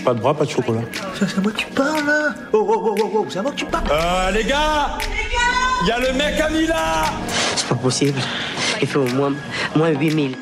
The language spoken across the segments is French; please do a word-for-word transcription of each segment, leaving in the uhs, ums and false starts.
Pas de bras, pas de chocolat. Ça, c'est à moi que tu parles, là. Oh, oh, oh, oh, oh, c'est à moi que tu parles. Euh, les gars Les gars Il y a le mec à Mila. C'est pas possible. Il fait au moins, moins huit mille.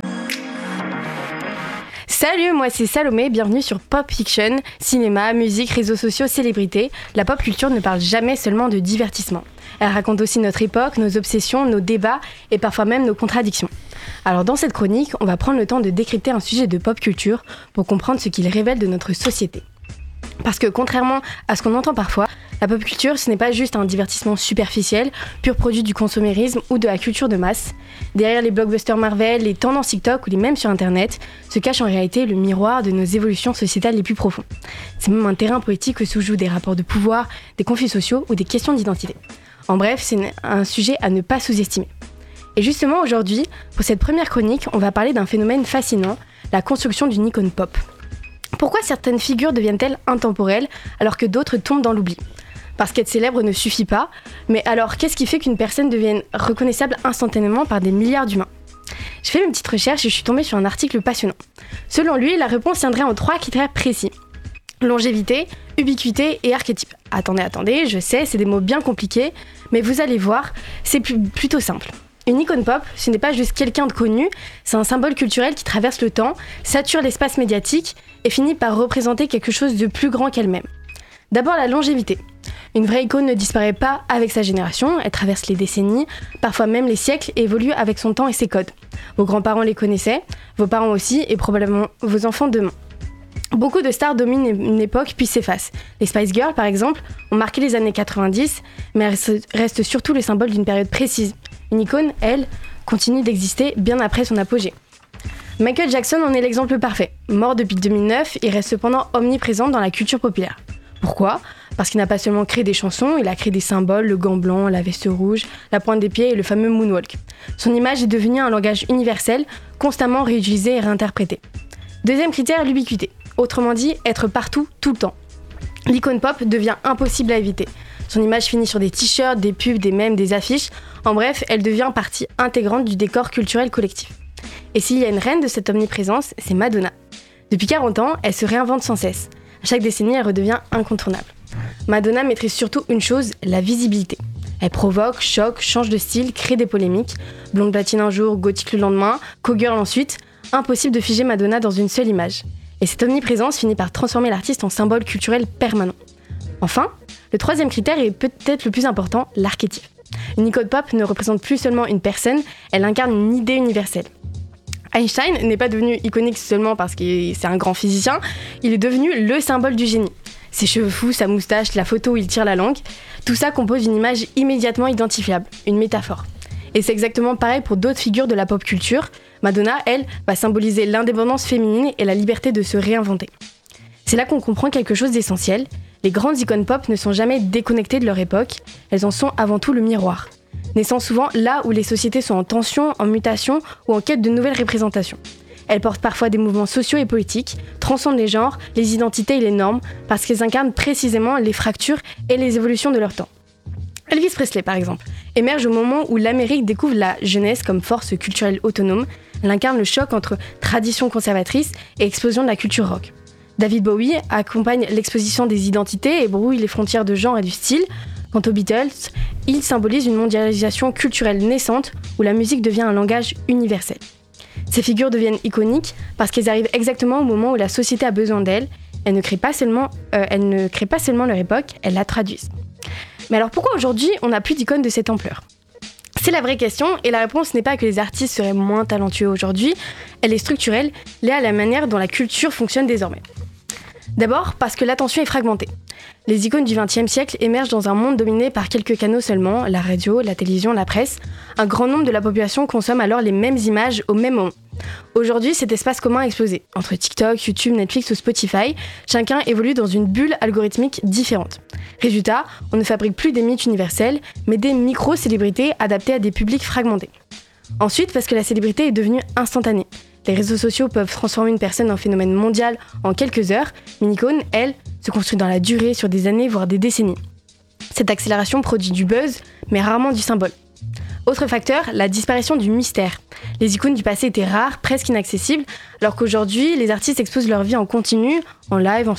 Salut, moi c'est Salomé, bienvenue sur Pop Fiction. Cinéma, musique, réseaux sociaux, célébrités. La pop culture ne parle jamais seulement de divertissement. Elle raconte aussi notre époque, nos obsessions, nos débats et parfois même nos contradictions. Alors dans cette chronique, on va prendre le temps de décrypter un sujet de pop culture pour comprendre ce qu'il révèle de notre société. Parce que contrairement à ce qu'on entend parfois, la pop culture, ce n'est pas juste un divertissement superficiel, pur produit du consommérisme ou de la culture de masse. Derrière les blockbusters Marvel, les tendances TikTok ou les mèmes sur Internet, se cache en réalité le miroir de nos évolutions sociétales les plus profondes. C'est même un terrain poétique où se jouent des rapports de pouvoir, des conflits sociaux ou des questions d'identité. En bref, c'est un sujet à ne pas sous-estimer. Et justement aujourd'hui, pour cette première chronique, on va parler d'un phénomène fascinant, la construction d'une icône pop. Pourquoi certaines figures deviennent-elles intemporelles alors que d'autres tombent dans l'oubli ? Parce qu'être célèbre ne suffit pas, mais alors qu'est-ce qui fait qu'une personne devienne reconnaissable instantanément par des milliards d'humains ? J'ai fait une petite recherche et je suis tombée sur un article passionnant. Selon lui, la réponse tiendrait en trois critères précis. Longévité, ubiquité et archétype. Attendez, attendez, je sais, c'est des mots bien compliqués, mais vous allez voir, c'est plus, plutôt simple. Une icône pop, ce n'est pas juste quelqu'un de connu, c'est un symbole culturel qui traverse le temps, sature l'espace médiatique et finit par représenter quelque chose de plus grand qu'elle-même. D'abord la longévité. Une vraie icône ne disparaît pas avec sa génération, elle traverse les décennies, parfois même les siècles et évolue avec son temps et ses codes. Vos grands-parents les connaissaient, vos parents aussi et probablement vos enfants demain. Beaucoup de stars dominent une époque puis s'effacent. Les Spice Girls, par exemple, ont marqué les années quatre-vingt-dix, mais elles restent surtout le symbole d'une période précise. Une icône, elle, continue d'exister bien après son apogée. Michael Jackson en est l'exemple parfait. Mort depuis deux mille neuf, il reste cependant omniprésent dans la culture populaire. Pourquoi ? Parce qu'il n'a pas seulement créé des chansons, il a créé des symboles, le gant blanc, la veste rouge, la pointe des pieds et le fameux moonwalk. Son image est devenue un langage universel, constamment réutilisé et réinterprété. Deuxième critère, l'ubiquité. Autrement dit, être partout, tout le temps. L'icône pop devient impossible à éviter. Son image finit sur des t-shirts, des pubs, des mèmes, des affiches. En bref, elle devient partie intégrante du décor culturel collectif. Et s'il y a une reine de cette omniprésence, c'est Madonna. Depuis quarante ans, elle se réinvente sans cesse. À chaque décennie, elle redevient incontournable. Madonna maîtrise surtout une chose, la visibilité. Elle provoque, choque, change de style, crée des polémiques. Blonde platine un jour, gothique le lendemain, co-girl ensuite. Impossible de figer Madonna dans une seule image. Et cette omniprésence finit par transformer l'artiste en symbole culturel permanent. Enfin, le troisième critère est peut-être le plus important, l'archétype. Une icône pop ne représente plus seulement une personne, elle incarne une idée universelle. Einstein n'est pas devenu iconique seulement parce que c'est un grand physicien, il est devenu le symbole du génie. Ses cheveux fous, sa moustache, la photo où il tire la langue, tout ça compose une image immédiatement identifiable, une métaphore. Et c'est exactement pareil pour d'autres figures de la pop culture. Madonna, elle, va symboliser l'indépendance féminine et la liberté de se réinventer. C'est là qu'on comprend quelque chose d'essentiel. Les grandes icônes pop ne sont jamais déconnectées de leur époque, elles en sont avant tout le miroir. Naissant souvent là où les sociétés sont en tension, en mutation ou en quête de nouvelles représentations. Elles portent parfois des mouvements sociaux et politiques, transcendent les genres, les identités et les normes, parce qu'elles incarnent précisément les fractures et les évolutions de leur temps. Elvis Presley, par exemple, émerge au moment où l'Amérique découvre la jeunesse comme force culturelle autonome. Elle incarne le choc entre tradition conservatrice et explosion de la culture rock. David Bowie accompagne l'exposition des identités et brouille les frontières de genre et du style. Quant aux Beatles, ils symbolisent une mondialisation culturelle naissante où la musique devient un langage universel. Ces figures deviennent iconiques parce qu'elles arrivent exactement au moment où la société a besoin d'elles. Elles ne créent pas seulement, euh, elles ne créent pas seulement leur époque, elles la traduisent. Mais alors pourquoi aujourd'hui on n'a plus d'icônes de cette ampleur ? C'est la vraie question et la réponse n'est pas que les artistes seraient moins talentueux aujourd'hui, elle est structurelle, liée à la manière dont la culture fonctionne désormais. D'abord parce que l'attention est fragmentée. Les icônes du vingtième siècle émergent dans un monde dominé par quelques canaux seulement, la radio, la télévision, la presse. Un grand nombre de la population consomme alors les mêmes images au même moment. Aujourd'hui, cet espace commun a explosé. Entre TikTok, YouTube, Netflix ou Spotify, chacun évolue dans une bulle algorithmique différente. Résultat, on ne fabrique plus des mythes universels, mais des micro-célébrités adaptées à des publics fragmentés. Ensuite, parce que la célébrité est devenue instantanée. Les réseaux sociaux peuvent transformer une personne en phénomène mondial en quelques heures, mais une icône, elle, se construit dans la durée, sur des années, voire des décennies. Cette accélération produit du buzz, mais rarement du symbole. Autre facteur, la disparition du mystère. Les icônes du passé étaient rares, presque inaccessibles, alors qu'aujourd'hui, les artistes exposent leur vie en continu, en live, en